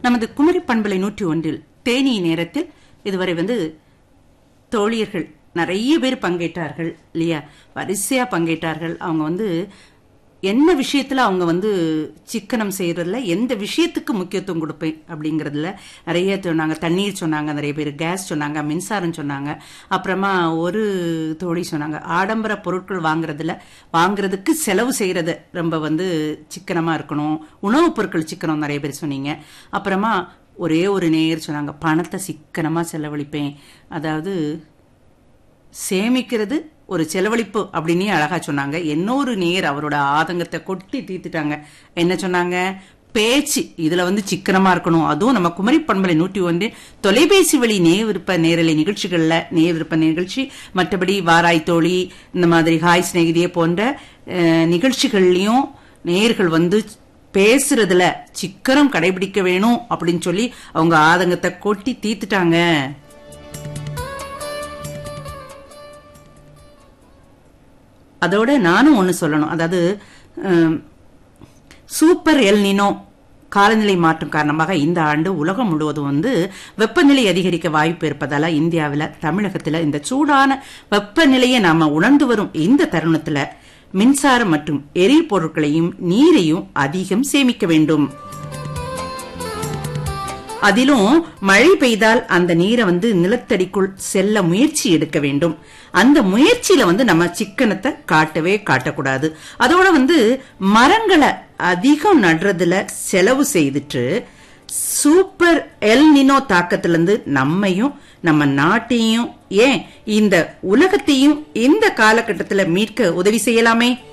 நமது குமரி பண்பலை 101 தேனி நேரத்தில் இதுவரை தோழியர்கள் நிறைய பேர் பங்கேற்றார்கள் இல்லையா? வரிசையா பங்கேற்றார்கள். அவங்க என்ன விஷயத்துல அவங்க சிக்கனம் செய்யறதுல எந்த விஷயத்துக்கு முக்கியத்துவம் கொடுப்பேன் அப்படிங்கறதுல நிறைய சொன்னாங்க. தண்ணீர் சொன்னாங்க, நிறைய பேர் கேஸ் சொன்னாங்க, மின்சாரம் சொன்னாங்க. அப்புறமா ஒரு தோழி சொன்னாங்க ஆடம்பர பொருட்கள் வாங்குறதுக்கு செலவு செய்யறது ரொம்ப சிக்கனமா இருக்கணும். உணவுப் பொருட்கள் சிக்கனம் நிறைய பேர் சொன்னீங்க. அப்புறமா ஒரே ஒரு நேயர் சொன்னாங்க பணத்தை சிக்கனமா செலவழிப்பேன், அதாவது சேமிக்கிறது ஒரு செலவழிப்பு அப்படின்னு அழகா சொன்னாங்க. இன்னொரு நேர் அவரோட ஆதங்கத்தை கொட்டி தீர்த்துட்டாங்க. என்ன சொன்னாங்க? பேச்சு இதுல சிக்கனமா இருக்கணும். அதுவும் நம்ம குமரி பண்பலை 101 தொலைபேசி வழி நேவிருப்ப நேரலை நிகழ்ச்சிகள்ல நேவிருப்ப நிகழ்ச்சி, மற்றபடி வாராய் தோழி, இந்த மாதிரி ஹாய் சிநேகிதியே போன்ற நிகழ்ச்சிகள்லயும் நேர்கள் பேசுறதுல சிக்கனம் கடைபிடிக்க வேணும் அப்படின்னு சொல்லி அவங்க ஆதங்கத்தை கொட்டி தீர்த்துட்டாங்க. அதோட நானும் ஒன்னு சொல்லணும். அதாவது சூப்பர் எல் நினோ காலநிலை மாற்றம் காரணமாக இந்த ஆண்டு உலகம் முழுவதும் வெப்பநிலை அதிகரிக்க வாய்ப்பு இருப்பதால இந்தியாவில் தமிழகத்தில் இந்த சூடான வெப்பநிலையை நாம உணர்ந்து வரும் இந்த தருணத்துல மின்சாரம் மற்றும் எரிபொருட்களையும் நீரையும் அதிகம் சேமிக்க வேண்டும். அதிலும் மழை பெய்தால் அந்த நீரை நிலத்தடிக்குள் செல்ல முயற்சி எடுக்க வேண்டும். அந்த முயற்சியில நம்ம சிக்கனத்தை காட்டவே காட்டக்கூடாது. அதோட மரங்களை அதிகம் நடுறதுல செலவு செய்துட்டு சூப்பர் எல் நினோ தாக்கத்திலிருந்து நம்மையும் நம்ம நாட்டையும் ஏன் இந்த உலகத்தையும் இந்த காலகட்டத்தில் மீட்க உதவி செய்யலாமே.